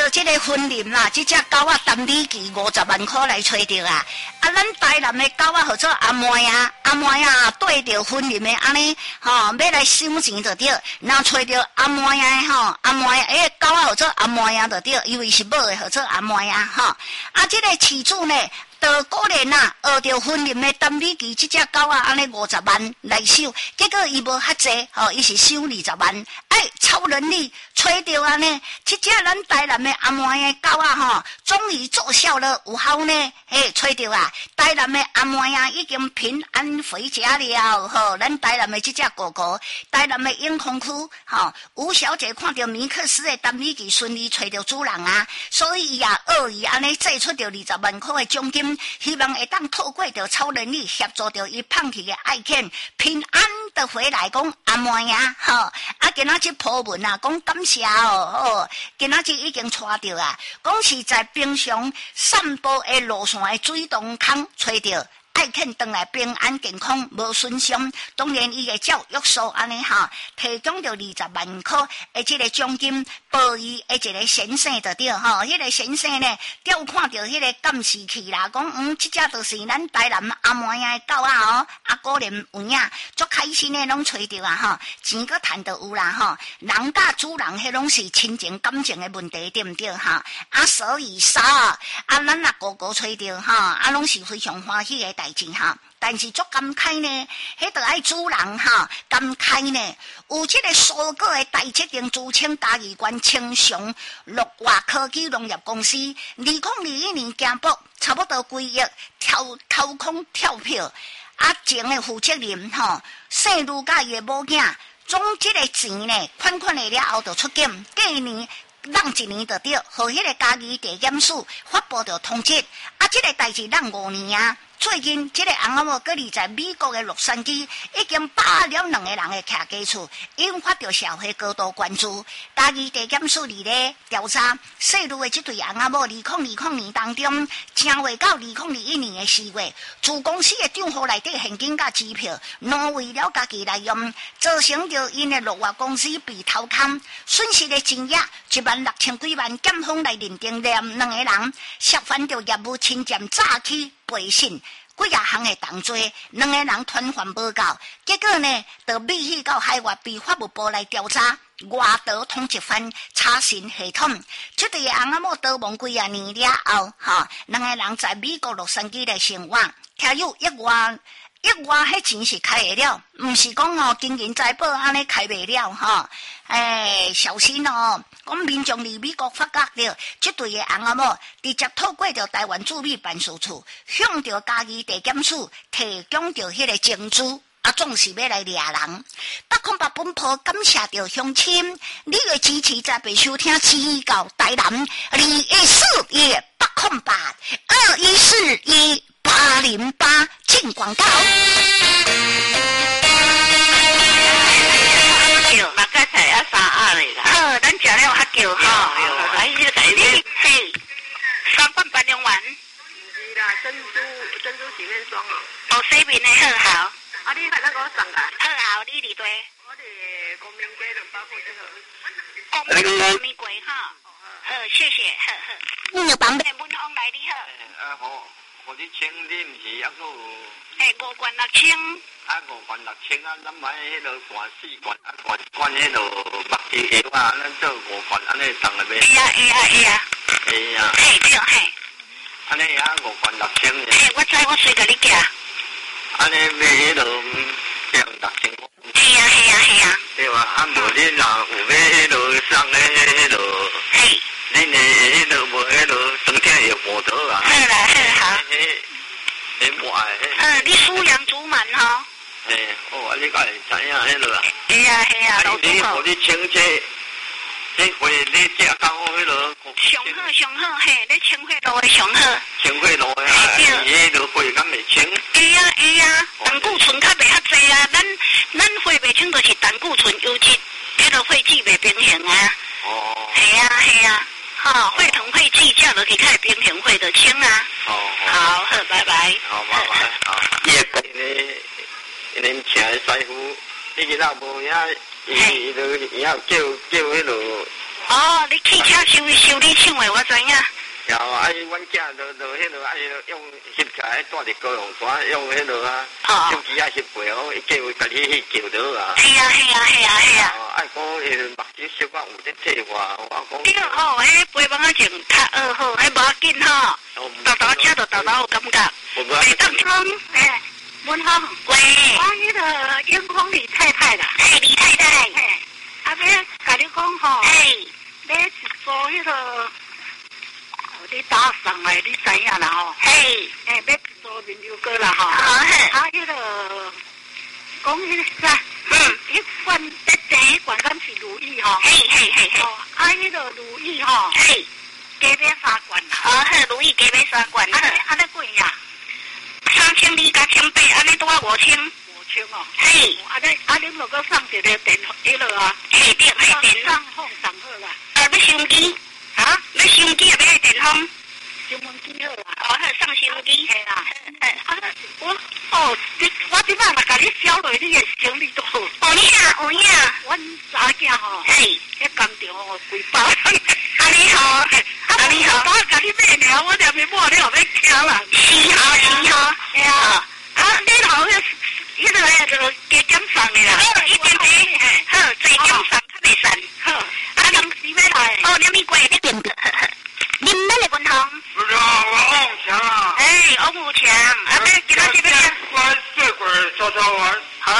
到这个分林啦，这只狗啊，单米期50万块来找着啊！啊，咱台南的狗啊，叫做阿妹啊，阿妹啊，对着分林的安尼，要来收钱就对。若找着阿妹啊，阿妹狗啊，叫做阿妹啊就对，因为是母的，叫做阿妹啊，啊，这个饲主呢？到果然啊，学着分林的单米期，这只狗啊，安尼50万来收，结果伊无遐济，伊是收20万，超能力吹着安尼，这只咱台南的阿妹的狗啊，终于奏效了，有效呢，吹着啊，台南的阿妹啊，已经平安回家了，咱台南的这只狗狗，台南的永丰区，吴小姐看到米克斯的单米期顺利吹着主人啊，所以伊也恶意安尼制出着20万块的奖金。希望会当透过着超能力协助着伊放弃的爱犬平安的回来，讲阿妹啊，今仔日破文啊，讲感谢今仔日已经带着啊，讲是在平常散步的路线的水洞坑找着。爱犬回来平安健康无损伤，当然伊会照约束安尼提供着20万块的这个奖金，报伊的一个先生就对迄个先生呢，调看着迄个监视器啦，讲这只就是咱台南阿妹的狗啊果然有影，足开心的拢找着啊钱个赚着有啦人甲主人迄拢是亲情感情的问题，对不对所以咱若个个找着拢是非常欢喜的代志但是足感慨呢，迄着爱主人感慨呢，有这个蔬果的大决定自称嘉义县青雄绿化科技农业公司，2021年竞博差不多几亿掏空跳票，前的负责人姓卢甲伊的某囝，总这个钱呢款的了后就出境，过年让一年就对，和迄个嘉义地检署发布着通知，这个代志让5年啊。最近，这个翁仔某佫在美国的洛杉矶已经把了2个人的徛家厝，引发着社会高度关注。嘉义地检署咧调查细路的这对翁仔某，2020年当中，正月到2021年的4月，自公司的账户内底现金甲支票挪为了家己来用，造成着因的绿化公司被偷空，损失的金额16000几万，检方来认定了2个人涉犯着业务侵占、诈欺。背信几啊项的动罪，2个人团还无够，结果呢，就密去到海外被法务部来调查，外岛通缉犯查询系统，这对翁仔某逃亡几啊年了后，2个人在美国洛杉矶来生活，听有1月迄钱是开会了，毋是讲金银财宝安尼开袂了小心讲民众伫美国发觉着，这对的翁仔某直接透过着台湾驻美办事处，向着嘉义地检署提供着迄个证据，总是要来抓人。808本铺感谢着乡亲，你的支持才被收听指教台南2141810808进广告。 马家菜啊3盒嘞啦。咱食了较叫来迄个你嘿，3罐半两丸。是啦，珍珠洗面霜洗面的好。你看那个送啊？好，你伫对。我伫公民街2包货就好。公民柜谢谢， 有旁边文芳来你好。 好，我你请你毋是还佫 5罐6000。 5罐6000咱买迄落罐4罐罐迄落目鸡油咱做5罐安尼送来买。 会啊。嘿，对嘿。 安尼5罐6000。 嘿，我知，我随甲你寄。 安尼买迄落6000块。 嘿啊。 对吧？无你若有买迄落送的迄落。 嘿。 恁的迄落无迄落酸甜又无得啊。 好啦，好。你属羊主满你敢会知影迄落啊？ 系啊，老主好。你请这回你食到迄落。 上好，嘿，你清血路的上好。 清血路的迄落血敢会清？ 会啊，胆固醇较袂遐济啊，咱血袂清就是胆固醇油脂，迄落血脂袂平衡啊。系啊。血糖血脂降落去，较会平衡血就清啊。好，拜拜。 好，拜拜。好。因为请的师傅，伊今仔无影，伊就叫迄落哦，你汽车修理厂的，我知影。 有啊，阮囝就迄落用翕起来带伫高雄山，用迄落手机翕背哦，伊计划家己去叫到啊。 系啊。 啊，讲目睭小可有在退化，我讲。 对哦，迄背帮仔前较好好，迄无要紧吼。豆豆车就豆豆有感觉。李当聪，文芳，喂，我迄个永丰李太太啦。李太太。啊，要甲你讲吼，要一组迄个。你打上来，你知影啦吼？嘿，要做面条糕啦吼。迄个讲迄个啥？迄罐第一罐敢是如意吼？嘿。迄个如意吼？嘿，加买3罐啦。如意加买3罐。安尼贵呀？3200加1800，安尼拄啊5000。5000哦。嘿，安尼如果送一个电迄落啊？嘿，电上风上好啦。要收音机？啊？要收音机也要电风？收音机好啦，送收音机。嘿啦，我即摆嘛甲你销落你的生意都好。有影。阮查囝吼，迄工厂吼规包。安尼好。我甲你买了，我连面抹了要挑啦。是吼。嘿啊。你头迄个加减送的啦。一点点。好，再减送较袂散。好。临时要来。临时过来你点。恁买的文通？ 是啊，我王强啊。 王武强，今仔日要我水果炒完。 好，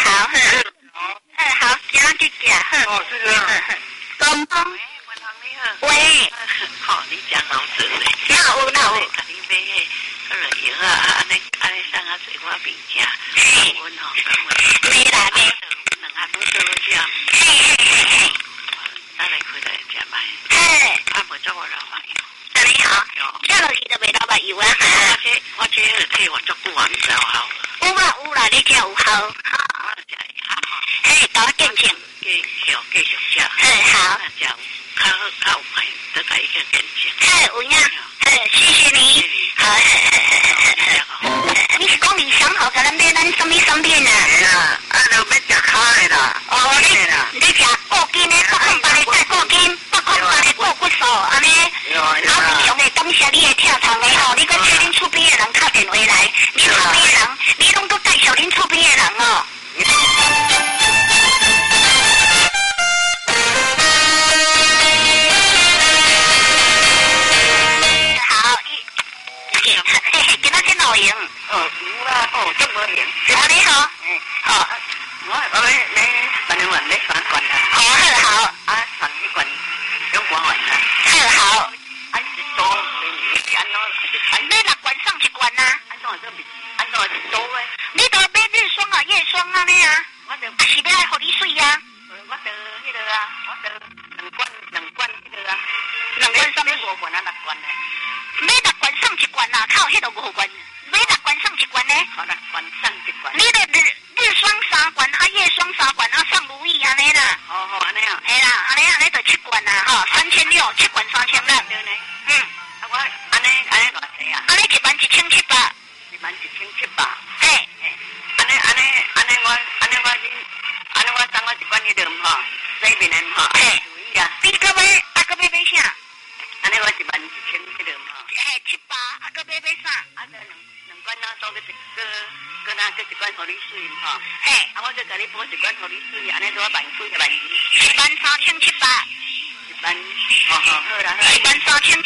今仔日食好。 是这样。 东东。文通你好。喂。好，你讲好事嘞。那有。甲你买迄药啊，安尼送啊做我病食。文通，买啦买。两下都做食。嘿。咱来开来食卖。无做我老朋友。你好，吃落去就袂老目油啊！我这替我足久啊，你知有效？有啦，你这有效。我就食嘿，多见证。继续吃。好。食较有朋友，再甲伊个见证。有影。谢谢你。好。你是讲你想好，可能买咱什么商店啊？就要食卡的啦。你食固斤的，800块固斤，800块固骨素，安尼。非常的感谢你的听从的吼，你搁请恁厝边的人打电话来，恁厝边的人，你拢搁介绍恁厝边的人哦。好，今仔天露营。有啦，足无闲。你好。好。我3年晚要3罐啦。好。上1罐用光完啦。好。买6罐送1罐呐？安怎是多诶？你都买日霜啊、夜霜啊尼啊？是要来互你水啊？我得迄个啊，我得2罐迄个啊，2罐送5罐啊，6罐呢？买6罐送1罐啊，靠，迄个5罐，买6罐送1罐呢？6罐送1罐。你的日霜3罐，夜霜3罐，送如意安尼啦。好，安尼啊。嘿啦，安尼就7罐啦，吼，3600，7罐3600。对呢。我安尼偌济啊？安尼11700。11700。嘿。安尼我送我1罐迄条吼，洗面的吼。嘿。注意啊。你搁买啥？安尼我11700迄条吼。嘿，700，搁买啥？这两罐做个1罐互你水吼。嘿。我再甲你补1罐互你水，安尼多万几个万2。13700。好啦。13700。